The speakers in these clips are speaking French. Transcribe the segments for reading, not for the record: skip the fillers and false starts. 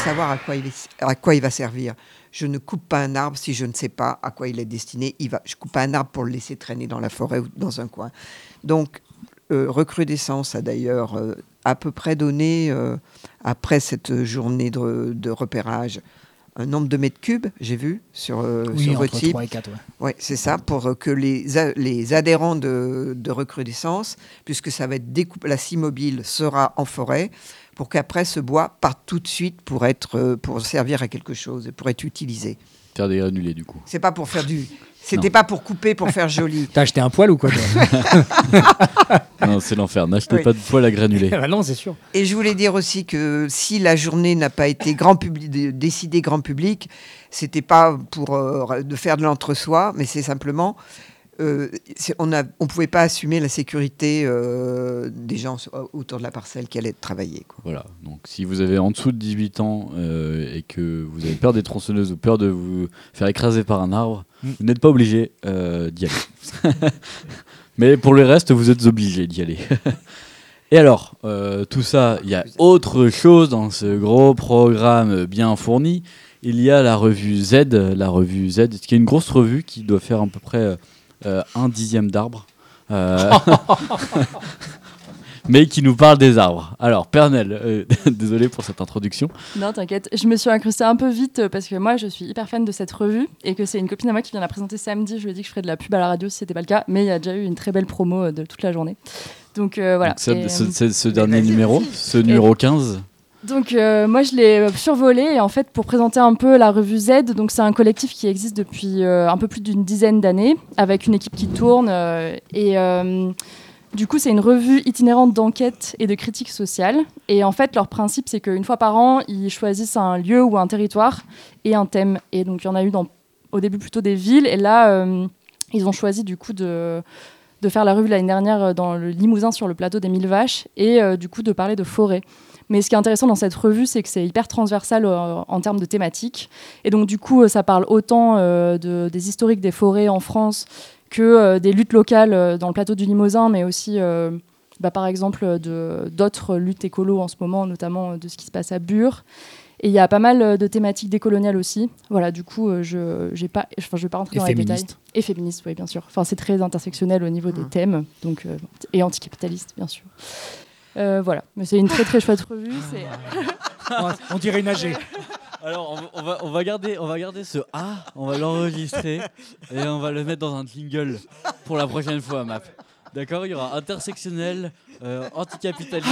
savoir à quoi il va servir. Je ne coupe pas un arbre si je ne sais pas à quoi il est destiné. Je ne coupe pas un arbre pour le laisser traîner dans la forêt ou dans un coin. Donc, Recrudescence a d'ailleurs à peu près donné, après cette journée de repérage, un nombre de mètres cubes, j'ai vu, sur entre Retipe. 3 et 4, Oui, c'est ça, pour que les adhérents de Recrudescence, puisque ça va être découpé, la scie mobile sera en forêt, pour qu'après ce bois parte tout de suite pour servir à quelque chose, pour être utilisé. Faire des granulés, du coup. C'est pas pour faire C'était pas pour couper, pour faire joli. T'as acheté un poêle ou quoi, toi? Non, c'est l'enfer. N'achetez pas de poêle à granulés. Ah non, c'est sûr. Et je voulais dire aussi que si la journée n'a pas été décidée grand public, c'était pas pour de faire de l'entre-soi, mais c'est simplement on pouvait pas assumer la sécurité des gens autour de la parcelle qui allaient travailler, quoi. Voilà. Donc, si vous avez en dessous de 18 ans et que vous avez peur des tronçonneuses ou peur de vous faire écraser par un arbre, vous n'êtes pas obligé d'y aller. Mais pour le reste, vous êtes obligé d'y aller. Et alors, tout ça, il y a autre chose dans ce gros programme bien fourni. Il y a la revue Z, qui est une grosse revue qui doit faire à peu près 1/10 d'arbre. Mais qui nous parle des arbres. Alors, Pernelle, désolé pour cette introduction. Non, t'inquiète. Je me suis incrustée un peu vite parce que moi, je suis hyper fan de cette revue et que c'est une copine à moi qui vient la présenter samedi. Je lui ai dit que je ferais de la pub à la radio si c'était pas le cas, mais il y a déjà eu une très belle promo de toute la journée. Donc voilà. Donc, ce dernier numéro, ce numéro 15. Donc moi je l'ai survolé et en fait pour présenter un peu la revue Z, donc c'est un collectif qui existe depuis un peu plus d'une dizaine d'années avec une équipe qui tourne du coup c'est une revue itinérante d'enquête et de critique sociale et en fait leur principe c'est qu'une fois par an ils choisissent un lieu ou un territoire et un thème et donc il y en a eu au début plutôt des villes et là ils ont choisi du coup de faire la revue l'année dernière dans le Limousin sur le plateau des Mille Vaches et du coup de parler de forêt. Mais ce qui est intéressant dans cette revue, c'est que c'est hyper transversal en termes de thématiques. Et donc, du coup, ça parle autant des historiques des forêts en France que des luttes locales dans le plateau du Limousin, mais aussi, par exemple, d'autres luttes écolo en ce moment, notamment de ce qui se passe à Bure. Et il y a pas mal de thématiques décoloniales aussi. Voilà, du coup, je vais pas rentrer dans les détails. Et féministes, oui, bien sûr. Enfin, c'est très intersectionnel au niveau des thèmes, donc, et anticapitaliste, bien sûr. Voilà, mais c'est une très très chouette revue. On dirait une AG. Alors on va garder ce A, on va l'enregistrer et on va le mettre dans un jingle pour la prochaine fois, Map. D'accord, il y aura intersectionnel, anticapitaliste.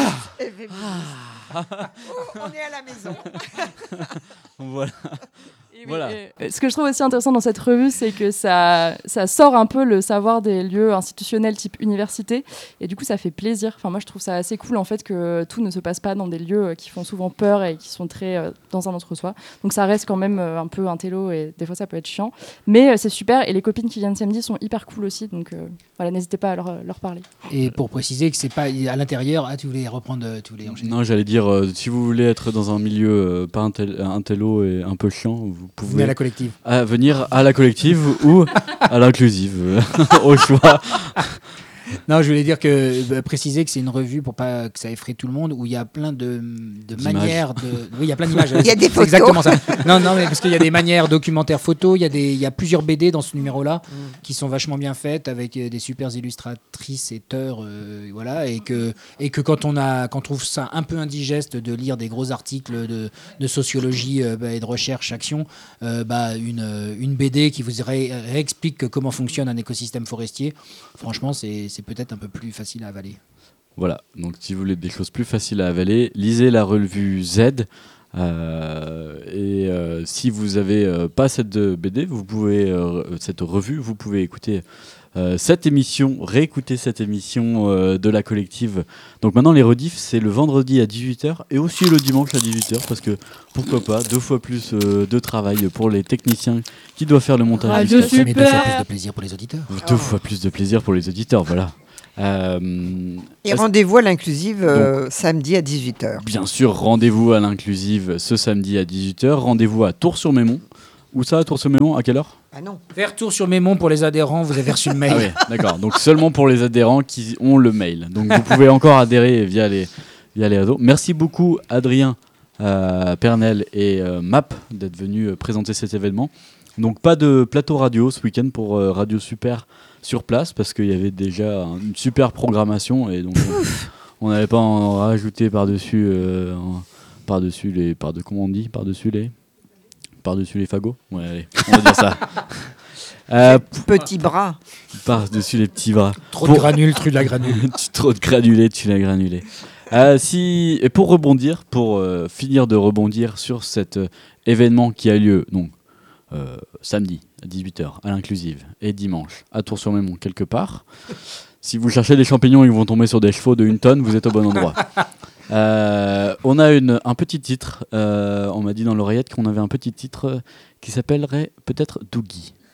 On est à la maison. Voilà. Voilà. Ce que je trouve aussi intéressant dans cette revue, c'est que ça sort un peu le savoir des lieux institutionnels type université, et du coup ça fait plaisir. Enfin, moi je trouve ça assez cool en fait que tout ne se passe pas dans des lieux qui font souvent peur et qui sont très dans un entre-soi. Donc ça reste quand même un peu intello et des fois ça peut être chiant, mais c'est super. Et les copines qui viennent samedi sont hyper cool aussi, donc voilà, n'hésitez pas à leur parler. Et pour préciser que c'est pas à l'intérieur. Ah, tu voulais reprendre, tu voulais enchaîner. Non, j'allais dire si vous voulez être dans un milieu pas intello et un peu chiant, vous pouvez venir à la collective. Venir à la collective ou à l'inclusive, au choix. Non, je voulais dire préciser que c'est une revue pour pas que ça effraie tout le monde, où il y a plein de manières de. Oui, il y a plein d'images. Il y a des photos. Exactement ça. Non, mais parce qu'il y a des manières documentaires photos, il y a plusieurs BD dans ce numéro-là qui sont vachement bien faites avec des super illustratrices et auteurs, voilà, et que quand on trouve ça un peu indigeste de lire des gros articles de sociologie et de recherche action, une BD qui vous réexplique comment fonctionne un écosystème forestier. Franchement, c'est peut-être un peu plus facile à avaler. Voilà, donc si vous voulez des choses plus faciles à avaler, lisez la revue Z. Si vous n'avez pas cette BD, cette revue, vous pouvez écouter cette émission, réécouter cette émission de la collective. Donc maintenant les rediffs, c'est le vendredi à 18h et aussi le dimanche à 18h, parce que pourquoi pas, 2 fois plus de travail pour les techniciens qui doivent faire le montage. Mais 2 fois plus de plaisir pour les auditeurs. 2 fois plus de plaisir pour les auditeurs, voilà. Et rendez-vous à l'Inclusive samedi à 18h. Bien sûr, rendez-vous à l'Inclusive ce samedi à 18h. Rendez-vous à Tours-sur-Mémont. Où ça, à Tours-sur-Mémont? À quelle heure? Ah non. Vers Tours-sur-Mémont pour les adhérents, vous avez reçu le mail. Ah oui, d'accord. Donc seulement pour les adhérents qui ont le mail. Donc vous pouvez encore adhérer via les réseaux. Merci beaucoup, Adrien, Pernel et MAP d'être venus présenter cet événement. Donc pas de plateau radio ce week-end pour Radio Super sur place parce qu'il y avait déjà une super programmation et donc on n'allait pas en rajouter par-dessus les fagots. Ouais, allez, on va dire ça. Petit bras. Par-dessus les petits bras. Trop de granules, tu la granule. Trop de granulés, tu l'as granulé. Et pour rebondir, finir de rebondir sur cet événement qui a lieu donc samedi à 18h à l'Inclusive et dimanche à Tours-sur-Mémont quelque part. Si vous cherchez des champignons, ils vont tomber sur des chevaux de 1 tonne, vous êtes au bon endroit. On a un petit titre, on m'a dit dans l'oreillette qu'on avait un petit titre qui s'appellerait peut-être Doogie.